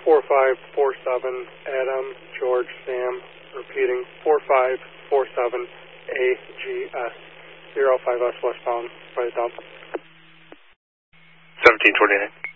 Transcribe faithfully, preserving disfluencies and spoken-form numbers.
four five four seven, Adam, George, Sam, repeating, four five four seven, A G S, zero five S westbound by the dump. seventeen twenty-nine.